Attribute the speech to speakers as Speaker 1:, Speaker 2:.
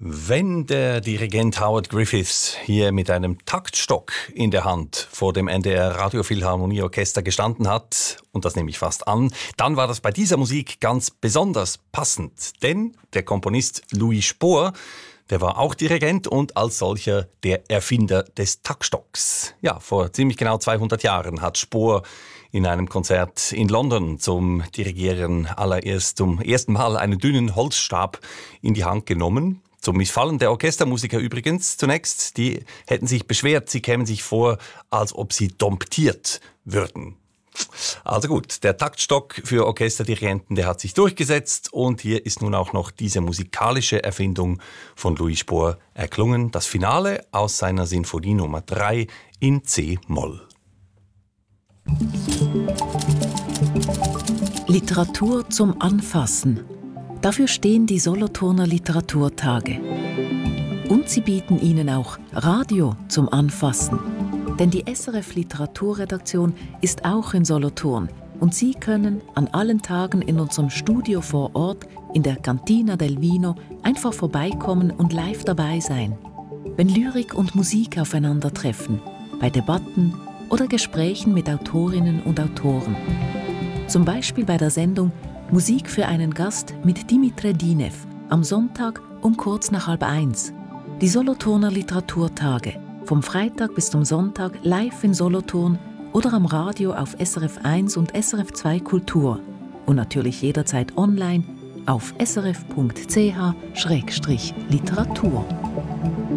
Speaker 1: Wenn der Dirigent Howard Griffiths hier mit einem Taktstock in der Hand vor dem NDR Radiophilharmonieorchester gestanden hat, und das nehme ich fast an, dann war das bei dieser Musik ganz besonders passend. Denn der Komponist Louis Spohr, der war auch Dirigent und als solcher der Erfinder des Taktstocks. Ja, vor ziemlich genau 200 Jahren hat Spohr in einem Konzert in London zum Dirigieren zum ersten Mal einen dünnen Holzstab in die Hand genommen. Zum Missfallen der Orchestermusiker übrigens zunächst. Die hätten sich beschwert, sie kämen sich vor, als ob sie domptiert würden. Also gut, der Taktstock für Orchesterdirigenten, der hat sich durchgesetzt und hier ist nun auch noch diese musikalische Erfindung von Louis Spohr erklungen. Das Finale aus seiner Sinfonie Nummer 3 in C-Moll.
Speaker 2: Literatur zum Anfassen. Dafür stehen die Solothurner Literaturtage. Und sie bieten Ihnen auch Radio zum Anfassen. Denn die SRF Literaturredaktion ist auch in Solothurn. Und Sie können an allen Tagen in unserem Studio vor Ort, in der Cantina del Vino, einfach vorbeikommen und live dabei sein. Wenn Lyrik und Musik aufeinandertreffen, bei Debatten oder Gesprächen mit Autorinnen und Autoren. Zum Beispiel bei der Sendung Musik für einen Gast mit Dimitri Dinev am Sonntag um kurz nach 12:30. Die Solothurner Literaturtage. Vom Freitag bis zum Sonntag live in Solothurn oder am Radio auf SRF 1 und SRF 2 Kultur. Und natürlich jederzeit online auf srf.ch/literatur.